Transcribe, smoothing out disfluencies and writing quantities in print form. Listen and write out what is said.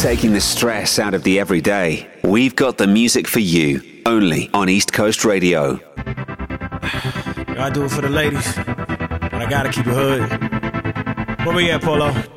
taking the stress out of the everyday. We've got the music for you, only on East Coast Radio. I do it for the ladies, but I gotta keep it hood. Where we at, Polo?